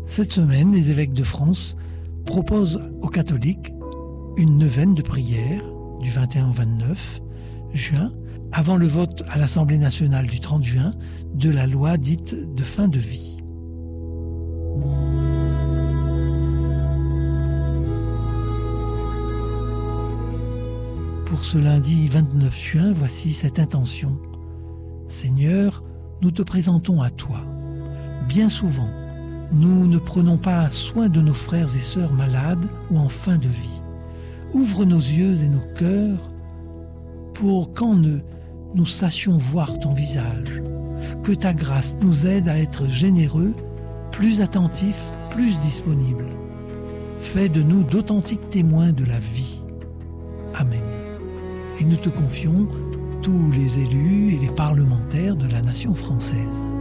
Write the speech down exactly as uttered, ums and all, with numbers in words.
Cette semaine, les évêques de France proposent aux catholiques une neuvaine de prière du vingt et un au vingt-neuf juin, avant le vote à l'Assemblée nationale du trente juin de la loi dite de fin de vie. Pour ce lundi vingt-neuf juin, voici cette intention. Seigneur, nous te présentons à toi. Bien souvent, nous ne prenons pas soin de nos frères et sœurs malades ou en fin de vie. Ouvre nos yeux et nos cœurs pour qu'en eux, nous sachions voir ton visage. Que ta grâce nous aide à être généreux, plus attentifs, plus disponibles. Fais de nous d'authentiques témoins de la vie. Amen. Et nous te confions tous les élus et les parlementaires de la nation française.